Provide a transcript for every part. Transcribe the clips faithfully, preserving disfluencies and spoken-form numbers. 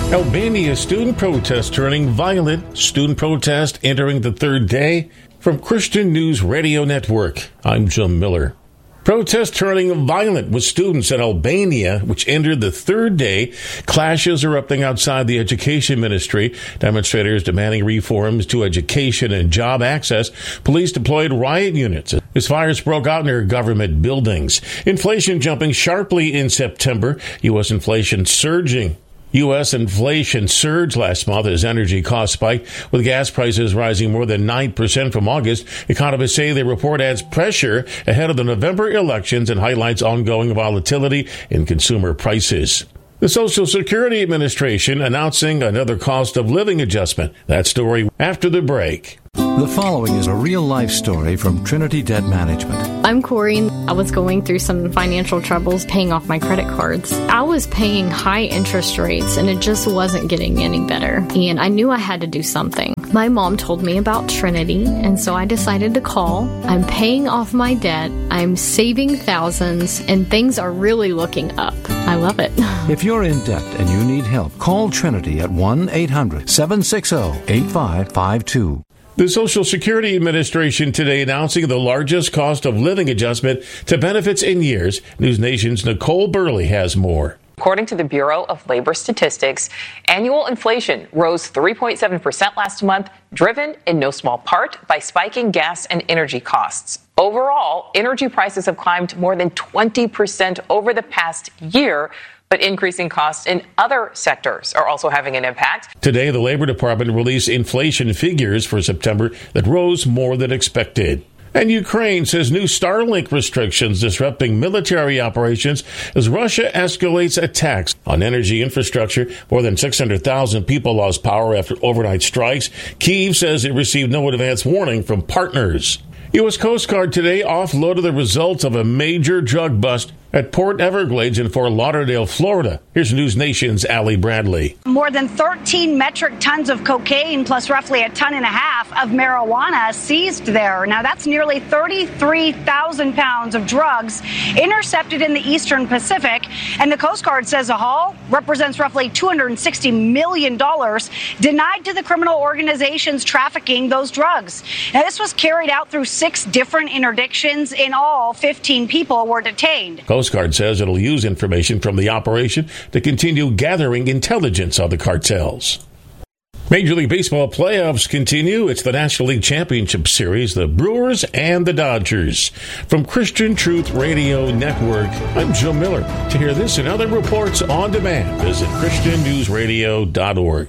Albania student protest turning violent. Student protest entering the third day. From Christian News Radio Network, I'm Jim Miller. Protest turning violent with students in Albania, which entered the third day. Clashes erupting outside the education ministry. Demonstrators demanding reforms to education and job access. Police deployed riot units as fires broke out near government buildings. Inflation jumping sharply in September. U S inflation surging. U S inflation surged last month as energy costs spiked, with gas prices rising more than nine percent from August. Economists say the report adds pressure ahead of the November elections and highlights ongoing volatility in consumer prices. The Social Security Administration announcing another cost of living adjustment. That story after the break. The following is a real-life story from Trinity Debt Management. I'm Corey. I was going through some financial troubles paying off my credit cards. I was paying high interest rates, and it just wasn't getting any better. And I knew I had to do something. My mom told me about Trinity, and so I decided to call. I'm paying off my debt. I'm saving thousands, and things are really looking up. I love it. If you're in debt and you need help, call Trinity at one eight hundred seven six zero eight five five two. The Social Security Administration today announcing the largest cost of living adjustment to benefits in years. News Nation's Nicole Burley has more. According to the Bureau of Labor Statistics, annual inflation rose three point seven percent last month, driven in no small part by spiking gas and energy costs. Overall, energy prices have climbed more than twenty percent over the past year, but increasing costs in other sectors are also having an impact. Today, the Labor Department released inflation figures for September that rose more than expected. And Ukraine says new Starlink restrictions disrupting military operations as Russia escalates attacks on energy infrastructure. More than six hundred thousand people lost power after overnight strikes. Kyiv says it received no advance warning from partners. U S Coast Guard today offloaded the results of a major drug bust at Port Everglades in Fort Lauderdale, Florida. Here's News Nation's Allie Bradley. More than thirteen metric tons of cocaine plus roughly a ton and a half of marijuana seized there. Now, that's nearly thirty-three thousand pounds of drugs intercepted in the Eastern Pacific. And the Coast Guard says the haul represents roughly two hundred sixty million dollars denied to the criminal organizations trafficking those drugs. Now, this was carried out through six different interdictions. In all, fifteen people were detained. Coast Guard says it'll use information from the operation to continue gathering intelligence on the cartels. Major League Baseball playoffs continue. It's the National League Championship Series, the Brewers and the Dodgers. From Christian Truth Radio Network, I'm Joe Miller. To hear this and other reports on demand, visit christian news radio dot org.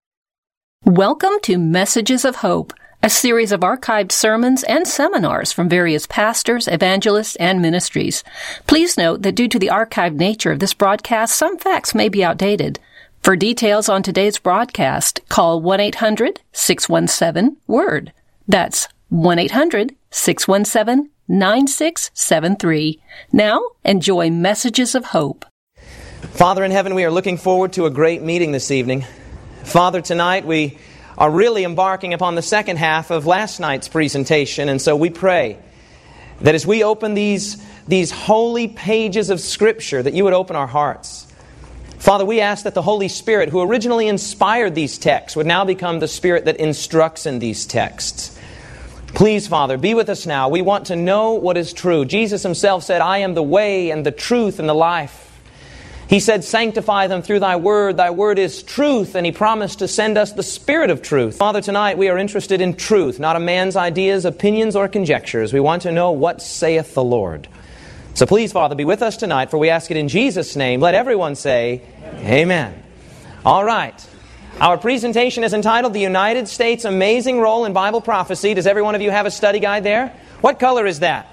Welcome to Messages of Hope, a series of archived sermons and seminars from various pastors, evangelists, and ministries. Please note that due to the archived nature of this broadcast, some facts may be outdated. For details on today's broadcast, call one eight hundred six one seven WORD. That's one eight hundred six one seven nine six seven three. Now, enjoy Messages of Hope. Father in heaven, we are looking forward to a great meeting this evening. Father, tonight we are really embarking upon the second half of last night's presentation, and so we pray that as we open these, these holy pages of Scripture, that you would open our hearts. Father, we ask that the Holy Spirit, who originally inspired these texts, would now become the Spirit that instructs in these texts. Please, Father, be with us now. We want to know what is true. Jesus Himself said, I am the way and the truth and the life. He said, sanctify them through Thy Word. Thy Word is truth. And He promised to send us the Spirit of truth. Father, tonight we are interested in truth, not a man's ideas, opinions, or conjectures. We want to know what saith the Lord. So please, Father, be with us tonight, for we ask it in Jesus' name. Let everyone say, Amen. Amen. All right. Our presentation is entitled, The United States' Amazing Role in Bible Prophecy. Does every one of you have a study guide there? What color is that?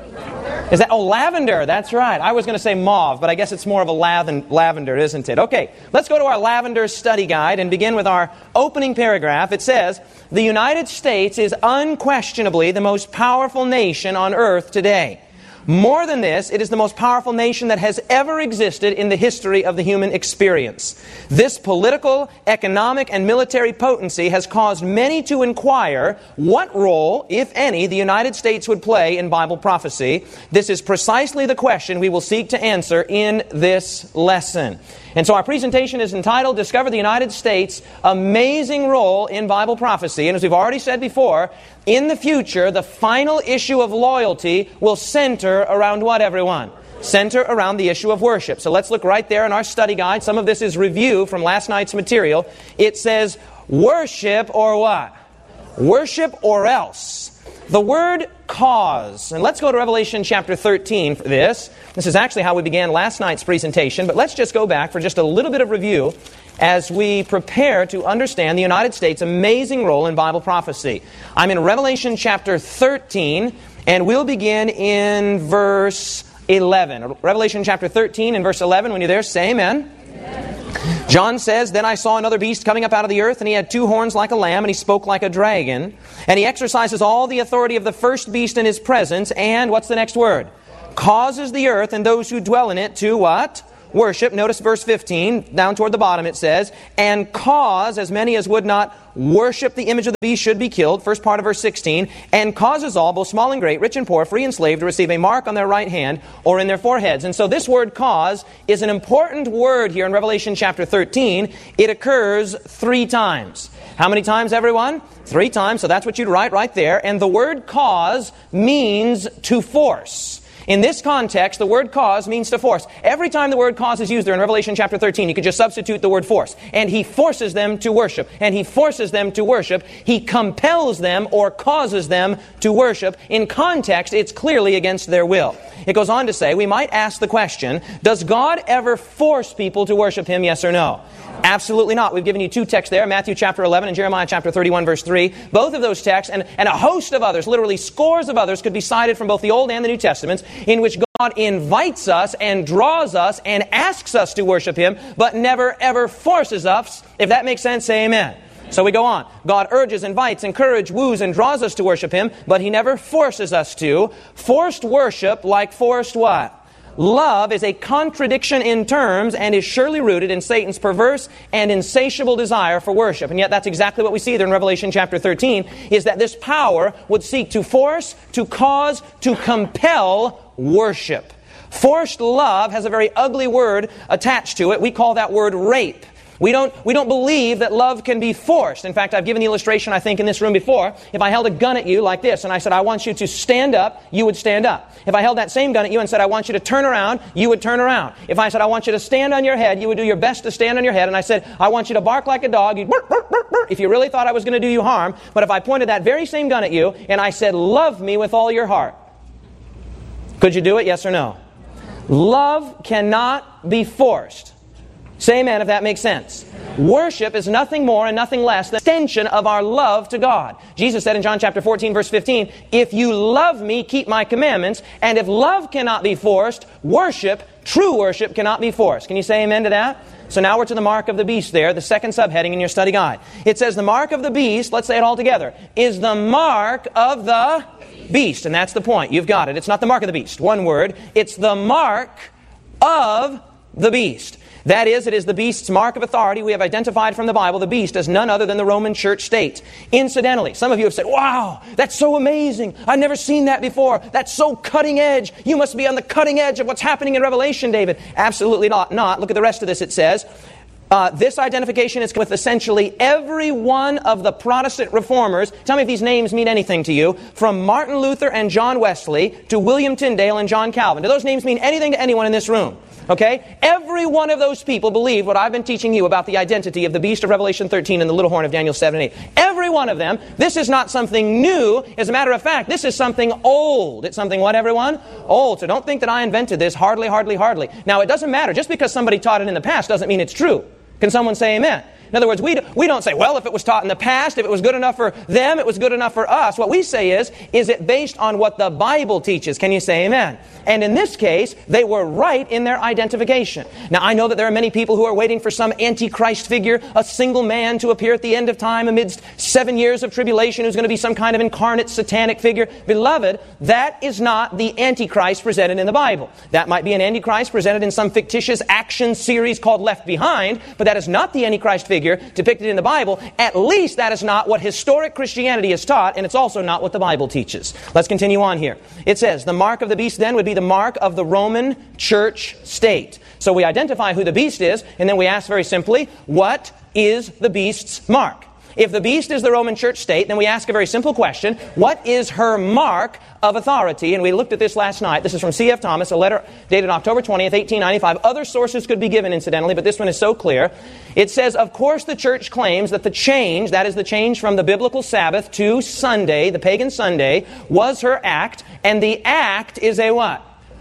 Is that, oh, lavender, that's right. I was going to say mauve, but I guess it's more of a laven, lavender, isn't it? Okay, let's go to our lavender study guide and begin with our opening paragraph. It says, the United States is unquestionably the most powerful nation on earth today. More than this, it is the most powerful nation that has ever existed in the history of the human experience. This political, economic, and military potency has caused many to inquire what role, if any, the United States would play in Bible prophecy. This is precisely the question we will seek to answer in this lesson. And so our presentation is entitled, Discover the United States' Amazing Role in Bible Prophecy. And as we've already said before, in the future, the final issue of loyalty will center around what, everyone? Center around the issue of worship. So let's look right there in our study guide. Some of this is review from last night's material. It says, worship or what? Worship or else. The word cause. And let's go to Revelation chapter thirteen for this. This is actually how we began last night's presentation, but let's just go back for just a little bit of review as we prepare to understand the United States' amazing role in Bible prophecy. I'm in Revelation chapter thirteen, and we'll begin in verse eleven. Revelation chapter thirteen and verse eleven. When you're there, say amen. John says, Then I saw another beast coming up out of the earth, and he had two horns like a lamb, and he spoke like a dragon. And he exercises all the authority of the first beast in his presence, and what's the next word? Causes the earth and those who dwell in it to what? Worship. Notice verse fifteen, down toward the bottom it says, and cause as many as would not worship the image of the beast should be killed. First part of verse sixteen, and causes all, both small and great, rich and poor, free and slave, to receive a mark on their right hand or in their foreheads. And so this word cause is an important word here in Revelation chapter thirteen. It occurs three times. How many times, everyone? Three times. So that's what you'd write right there. And the word cause means to force. In this context, the word cause means to force. Every time the word cause is used there in Revelation chapter thirteen, you could just substitute the word force. And he forces them to worship. And he forces them to worship. He compels them or causes them to worship. In context, it's clearly against their will. It goes on to say, we might ask the question, does God ever force people to worship Him, yes or no? Absolutely not. We've given you two texts there, Matthew chapter eleven and Jeremiah chapter thirty-one, verse three. Both of those texts, and, and a host of others, literally scores of others, could be cited from both the Old and the New Testaments, in which God invites us and draws us and asks us to worship Him, but never ever forces us. If that makes sense, say amen. So we go on. God urges, invites, encourages, woos, and draws us to worship Him, but He never forces us to. Forced worship, like forced what? Love, is a contradiction in terms and is surely rooted in Satan's perverse and insatiable desire for worship. And yet that's exactly what we see there in Revelation chapter thirteen, is that this power would seek to force, to cause, to compel worship. Forced love has a very ugly word attached to it. We call that word rape. We don't, we don't believe that love can be forced. In fact, I've given the illustration, I think, in this room before. If I held a gun at you like this and I said, I want you to stand up, you would stand up. If I held that same gun at you and said, I want you to turn around, you would turn around. If I said, I want you to stand on your head, you would do your best to stand on your head. And I said, I want you to bark like a dog, you'd bark, bark, bark, bark, if you really thought I was going to do you harm. But if I pointed that very same gun at you and I said, love me with all your heart, could you do it, yes or no? Love cannot be forced. Say amen if that makes sense. Worship is nothing more and nothing less than an extension of our love to God. Jesus said in John chapter fourteen, verse fifteen, if you love me, keep my commandments. And if love cannot be forced, worship, true worship, cannot be forced. Can you say amen to that? So now we're to the mark of the beast there, the second subheading in your study guide. It says the mark of the beast, let's say it all together, is the mark of the beast. And that's the point. You've got it. It's not the mark of the beast. One word. It's the mark of the beast. That is, it is the beast's mark of authority. We have identified from the Bible the beast as none other than the Roman church state. Incidentally, some of you have said, wow, that's so amazing. I've never seen that before. That's so cutting edge. You must be on the cutting edge of what's happening in Revelation, David. Absolutely not. Not. Look at the rest of this. It says, uh, this identification is with essentially every one of the Protestant reformers. Tell me if these names mean anything to you. From Martin Luther and John Wesley to William Tyndale and John Calvin. Do those names mean anything to anyone in this room? Okay? Every one of those people believed what I've been teaching you about the identity of the beast of Revelation thirteen and the little horn of Daniel seven and eight. Every one of them. This is not something new. As a matter of fact, this is something old. It's something what, everyone? Old. So don't think that I invented this. Hardly, hardly, hardly. Now, it doesn't matter. Just because somebody taught it in the past doesn't mean it's true. Can someone say amen? In other words, we, we don't say, well, if it was taught in the past, if it was good enough for them, it was good enough for us. What we say is, is it based on what the Bible teaches? Can you say amen? And in this case, they were right in their identification. Now, I know that there are many people who are waiting for some Antichrist figure, a single man to appear at the end of time amidst seven years of tribulation who's going to be some kind of incarnate satanic figure. Beloved, that is not the Antichrist presented in the Bible. That might be an Antichrist presented in some fictitious action series called Left Behind, but that is not the Antichrist figure figure depicted in the Bible, at least that is not what historic Christianity has taught, and it's also not what the Bible teaches. Let's continue on here. It says, the mark of the beast then would be the mark of the Roman Church state. So we identify who the beast is, and then we ask very simply, what is the beast's mark? If the beast is the Roman Church state, then we ask a very simple question, what is her mark of authority? And we looked at this last night. This is from C F Thomas, a letter dated October twentieth, eighteen ninety-five. Other sources could be given, incidentally, but this one is so clear. It says, of course, the church claims that the change, that is the change from the biblical Sabbath to Sunday, the pagan Sunday, was her act, and the act is a what?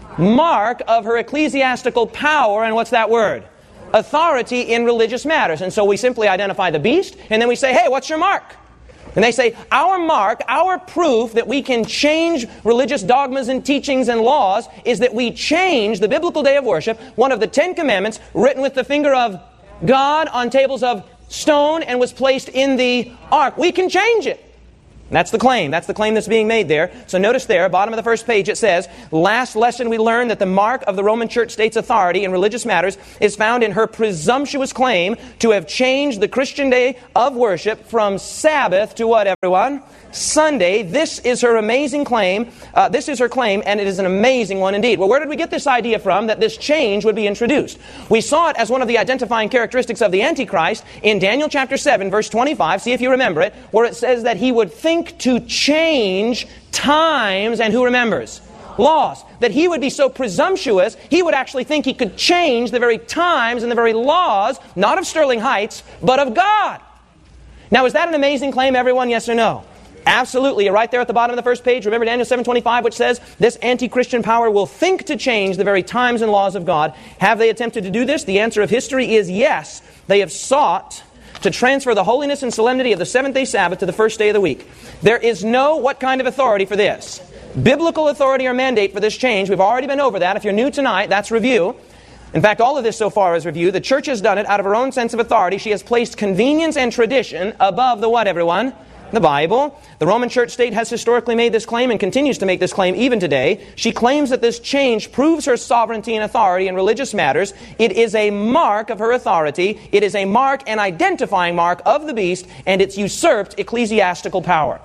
Mark of her ecclesiastical power, and what's that word? Authority in religious matters. And so we simply identify the beast, and then we say, hey, what's your mark? And they say, our mark, our proof that we can change religious dogmas and teachings and laws is that we change the biblical day of worship, one of the Ten Commandments, written with the finger of God on tables of stone and was placed in the ark. We can change it. That's the claim. That's the claim that's being made there. So notice there, bottom of the first page, it says, last lesson we learned that the mark of the Roman Church state's authority in religious matters is found in her presumptuous claim to have changed the Christian day of worship from Sabbath to what, everyone? Sunday. This is her amazing claim. Uh, this is her claim, and it is an amazing one indeed. Well, where did we get this idea from, that this change would be introduced? We saw it as one of the identifying characteristics of the Antichrist in Daniel chapter seven, verse twenty-five. See if you remember it, where it says that he would think to change times, and who remembers? Laws. That he would be so presumptuous, he would actually think he could change the very times and the very laws, not of Sterling Heights, but of God. Now, is that an amazing claim, everyone? Yes or no? Absolutely. You're right there at the bottom of the first page. Remember Daniel seven twenty-five, which says, this anti-Christian power will think to change the very times and laws of God. Have they attempted to do this? The answer of history is yes. They have sought to transfer the holiness and solemnity of the seventh-day Sabbath to the first day of the week. There is no what kind of authority for this? Biblical authority or mandate for this change. We've already been over that. If you're new tonight, that's review. In fact, all of this so far is review. The church has done it out of her own sense of authority. She has placed convenience and tradition above the what, everyone? The Bible. The Roman Church state has historically made this claim and continues to make this claim even today. She claims that this change proves her sovereignty and authority in religious matters. It is a mark of her authority. It is a mark, an identifying mark of the beast, and it's usurped ecclesiastical power.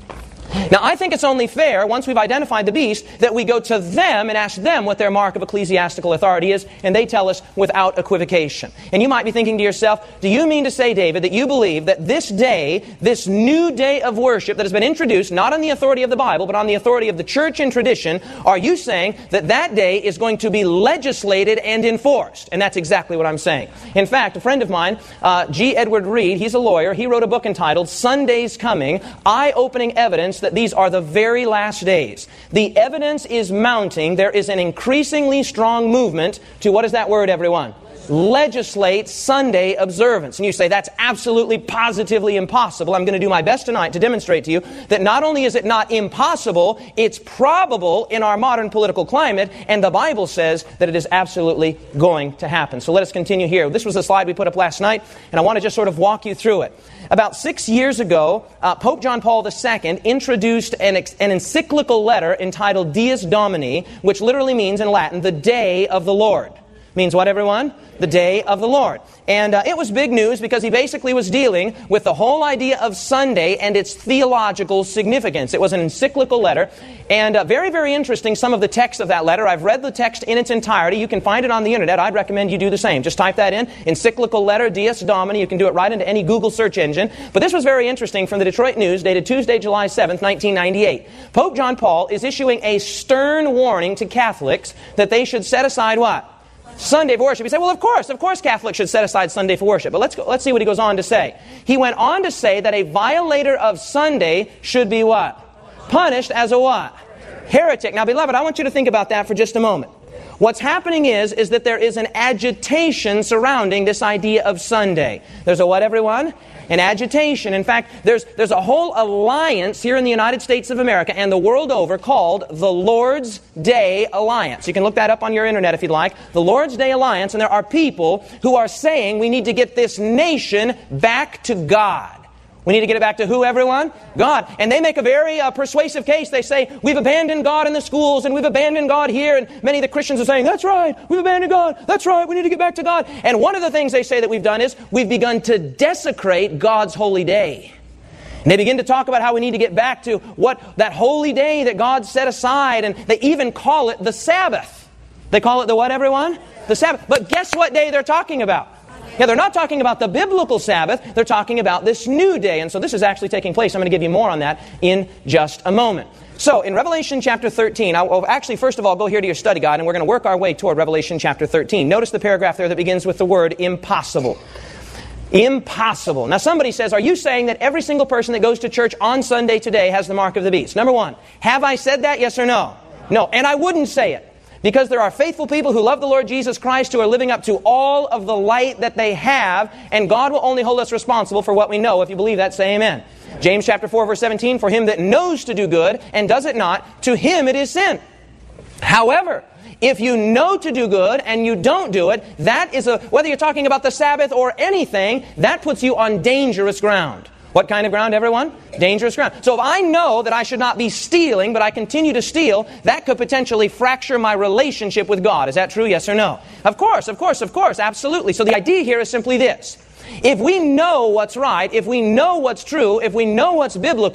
Now, I think it's only fair, once we've identified the beast, that we go to them and ask them what their mark of ecclesiastical authority is, and they tell us without equivocation. And you might be thinking to yourself, do you mean to say, David, that you believe that this day, this new day of worship that has been introduced, not on the authority of the Bible, but on the authority of the church and tradition, are you saying that that day is going to be legislated and enforced? And that's exactly what I'm saying. In fact, a friend of mine, uh, G. Edward Reed, he's a lawyer, he wrote a book entitled Sunday's Coming, Eye-Opening Evidence that these are the very last days. The evidence is mounting. There is an increasingly strong movement to, what is that word, everyone? Legislate Sunday observance. And you say, that's absolutely positively impossible. I'm going to do my best tonight to demonstrate to you that not only is it not impossible, it's probable in our modern political climate, and the Bible says that it is absolutely going to happen. So let us continue here. This was a slide we put up last night, and I want to just sort of walk you through it. About six years ago, uh, Pope John Paul the Second introduced an, ex- an encyclical letter entitled Dies Domini, which literally means in Latin, the day of the Lord. Means what, everyone? The day of the Lord. And uh, it was big news because he basically was dealing with the whole idea of Sunday and its theological significance. It was an encyclical letter. And uh, very, very interesting, some of the text of that letter. I've read the text in its entirety. You can find it on the internet. I'd recommend you do the same. Just type that in, encyclical letter, Dies Domini. You can do it right into any Google search engine. But this was very interesting from the Detroit News, dated Tuesday, July seventh, nineteen ninety-eight. Pope John Paul is issuing a stern warning to Catholics that they should set aside what? Sunday for worship. You say, well, of course, of course Catholics should set aside Sunday for worship. But let's go, let's see what he goes on to say. He went on to say that a violator of Sunday should be what? Punished as a what? Heretic. Now, beloved, I want you to think about that for just a moment. What's happening is, is that there is an agitation surrounding this idea of Sunday. There's a what, everyone? An agitation. In fact, there's there's a whole alliance here in the United States of America and the world over called the Lord's Day Alliance. You can look that up on your internet if you'd like. The Lord's Day Alliance, and there are people who are saying we need to get this nation back to God. We need to get it back to who, everyone? God. And they make a very uh, persuasive case. They say, we've abandoned God in the schools, and we've abandoned God here. And many of the Christians are saying, that's right, we've abandoned God. That's right, we need to get back to God. And one of the things they say that we've done is we've begun to desecrate God's holy day. And they begin to talk about how we need to get back to what that holy day that God set aside. And they even call it the Sabbath. They call it the what, everyone? The Sabbath. But guess what day they're talking about? Yeah, they're not talking about the biblical Sabbath. They're talking about this new day. And so this is actually taking place. I'm going to give you more on that in just a moment. So in Revelation chapter thirteen, I'll actually first of all go here to your study guide, and we're going to work our way toward Revelation chapter thirteen. Notice the paragraph there that begins with the word impossible. Impossible. Now somebody says, are you saying that every single person that goes to church on Sunday today has the mark of the beast? Number one, have I said that? Yes or no? No. And I wouldn't say it. Because there are faithful people who love the Lord Jesus Christ who are living up to all of the light that they have, and God will only hold us responsible for what we know. If you believe that, say amen. James chapter four, verse seventeen, for him that knows to do good and does it not, to him it is sin. However, if you know to do good and you don't do it, that is a, whether you're talking about the Sabbath or anything, that puts you on dangerous ground. What kind of ground, everyone? Dangerous ground. So if I know that I should not be stealing, but I continue to steal, that could potentially fracture my relationship with God. Is that true? Yes or no? Of course, of course, of course, absolutely. So the idea here is simply this. If we know what's right, if we know what's true, if we know what's biblical,